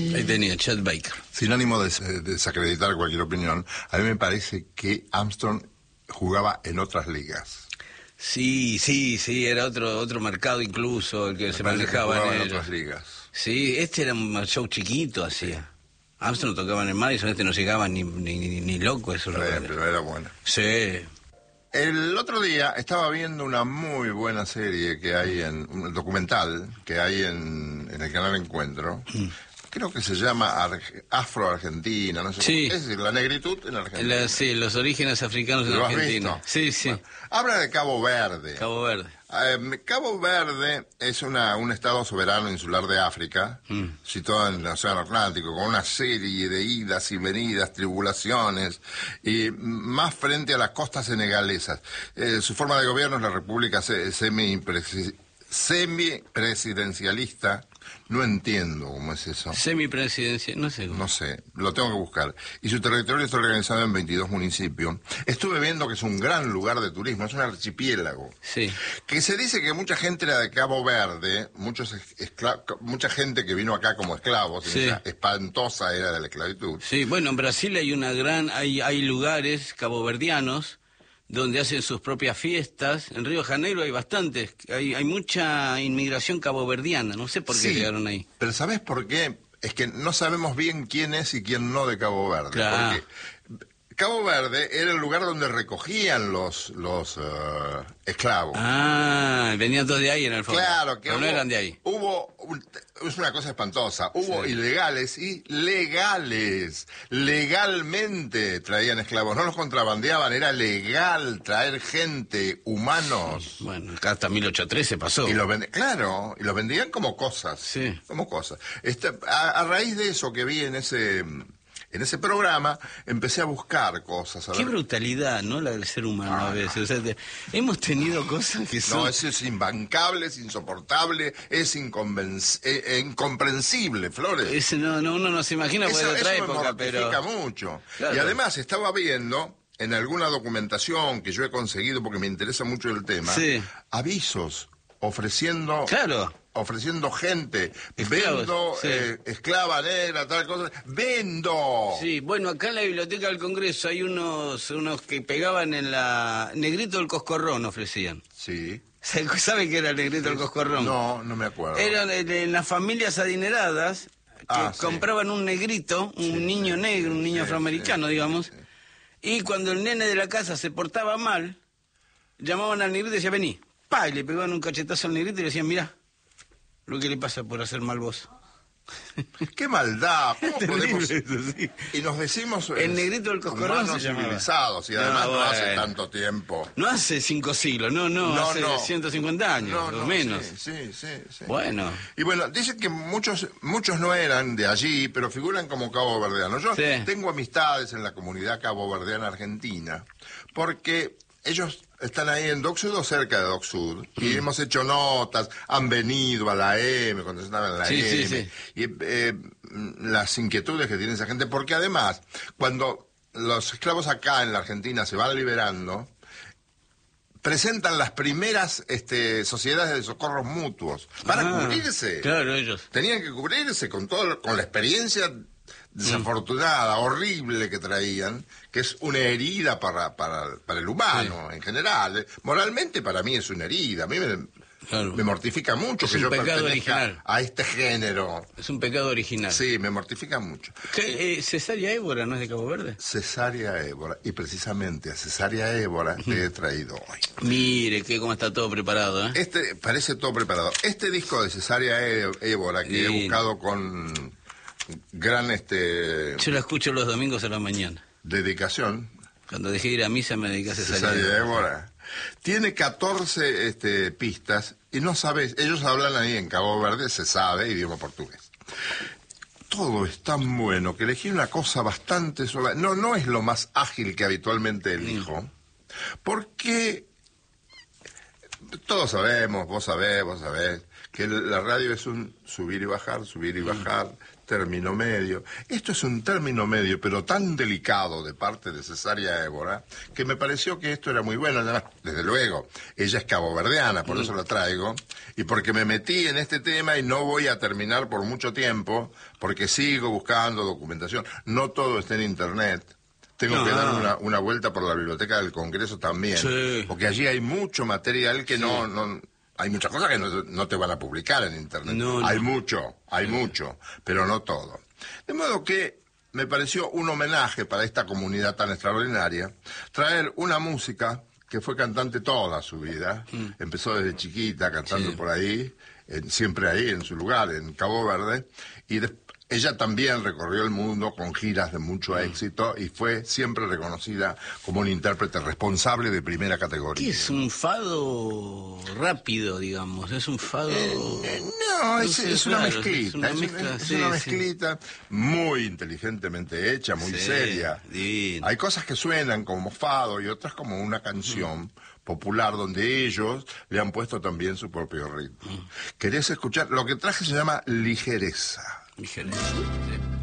Ahí tenía, Chet Baker. Sin ánimo de desacreditar cualquier opinión, a mí me parece que Armstrong jugaba en otras ligas. Sí, era otro mercado incluso el que se manejaba en ellos. otras ligas. Sí, este era un show chiquito, hacía. Sí. Armstrong tocaba en el Madison, no llegaba ni loco eso. Pero era bueno. Sí. El otro día estaba viendo una muy buena serie que hay un documental que hay en el canal Encuentro. Creo que se llama Afro-Argentina, no sé. Sí. Es decir, la negritud en Argentina. Sí, los orígenes africanos en Argentina. ¿Visto? Sí. Bueno, habla de Cabo Verde. Cabo Verde. Cabo Verde es un estado soberano insular de África, situado en el Océano Atlántico, con una serie de idas y venidas, tribulaciones, y más frente a las costas senegalesas. Su forma de gobierno es la república semipresidencialista. No entiendo cómo es eso. Semipresidencia, no sé. No sé, lo tengo que buscar. Y su territorio está organizado en 22 municipios. Estuve viendo que es un gran lugar de turismo, es un archipiélago. Sí. Que se dice que mucha gente era de Cabo Verde, mucha gente que vino acá como esclavos, sí. Esa espantosa era de la esclavitud. Sí, bueno, en Brasil hay lugares caboverdianos donde hacen sus propias fiestas. En Río de Janeiro hay bastantes, hay mucha inmigración caboverdiana, no sé por qué llegaron ahí. Pero ¿sabés por qué? Es que no sabemos bien quién es y quién no de Cabo Verde. Claro. Porque Cabo Verde era el lugar donde recogían los esclavos. Ah, venían todos de ahí en el fondo. Claro, que no eran de ahí. Es una cosa espantosa. Hubo ilegales y legales. Legalmente traían esclavos. No los contrabandeaban, era legal traer gente, humanos. Sí, bueno, acá hasta 1813 pasó. Y los vendían como cosas. Sí. Como cosas. A raíz de eso que vi en ese programa, empecé a buscar cosas. Qué brutalidad, ¿no? La del ser humano a veces. O sea, hemos tenido cosas que son... No, eso es imbancable, es insoportable, es incomprensible, Flores. Uno no se imagina porque de otra época, pero... Eso me mortifica mucho. Claro. Y además estaba viendo, en alguna documentación que yo he conseguido porque me interesa mucho el tema, avisos ofreciendo... Claro. Ofreciendo gente, esclavos, vendo, esclava negra, tal cosa, vendo. Sí, bueno, acá en la Biblioteca del Congreso hay unos que pegaban en la... Negrito del Coscorrón ofrecían. Sí. ¿Sabe qué era el Negrito del Coscorrón? No me acuerdo. Eran en las familias adineradas que compraban un negrito, un niño negro, un niño afroamericano, digamos, y cuando el nene de la casa se portaba mal, llamaban al negrito y decían, vení, pa, y le pegaban un cachetazo al negrito y le decían, mirá, lo que le pasa por hacer mal vos. ¡Qué maldad! ¿Cómo podemos...? Eso, sí. Y nos decimos... El Negrito del Coscorrón humanos civilizados, y además no hace tanto tiempo. No hace 5 siglos, hace 150 años, o menos. Sí. Bueno. Y bueno, dicen que muchos no eran de allí, pero figuran como caboverdianos. Yo tengo amistades en la comunidad caboverdiana argentina, porque ellos están ahí en Dock Sud o cerca de Dock Sud, y hemos hecho notas, han venido a la M, cuando estaban en la M, y las inquietudes que tiene esa gente, porque además, cuando los esclavos acá en la Argentina se van liberando, presentan las primeras sociedades de socorros mutuos para cubrirse. Claro, ellos. Tenían que cubrirse con la experiencia desafortunada, horrible que traían, que es una herida para el humano en general. Moralmente para mí es una herida. A mí me mortifica mucho es que yo pertenezca original. A este género. Es un pecado original. Sí, me mortifica mucho. ¿Cesárea Évora no es de Cabo Verde? Cesárea Évora. Y precisamente a Cesárea Évora te he traído hoy. Mire, cómo está todo preparado, ¿eh? Parece todo preparado. Este disco de Cesárea Évora que he buscado con... gran Yo la escucho los domingos a la mañana. Dedicación. Cuando dejé de ir a misa me dediqué a Cesárea Évora. Tiene 14 pistas y no sabes, ellos hablan ahí en Cabo Verde, se sabe, idioma portugués. Todo es tan bueno que elegí una cosa bastante suave. No es lo más ágil que habitualmente elijo, porque todos sabemos, vos sabés, que la radio es un subir y bajar, término medio. Esto es un término medio, pero tan delicado de parte de Cesárea Évora, que me pareció que esto era muy bueno. Además, desde luego, ella es caboverdiana, por eso la traigo, y porque me metí en este tema y no voy a terminar por mucho tiempo, porque sigo buscando documentación. No todo está en Internet. Tengo que dar una vuelta por la Biblioteca del Congreso también, porque allí hay mucho material que no hay muchas cosas que no te van a publicar en Internet. Hay mucho, pero no todo. De modo que me pareció un homenaje para esta comunidad tan extraordinaria, traer una música que fue cantante toda su vida. Empezó desde chiquita cantando por ahí, siempre ahí en su lugar, en Cabo Verde, y ella también recorrió el mundo con giras de mucho éxito y fue siempre reconocida como un intérprete responsable de primera categoría. ¿Qué es un fado rápido, digamos? ¿Es un fado...? No, es una mezclita. Es una mezclita muy inteligentemente hecha, muy seria. Divino. Hay cosas que suenan como fado y otras como una canción popular donde ellos le han puesto también su propio ritmo. ¿Querés escuchar? Lo que traje se llama Ligereza. Ligereza, sí.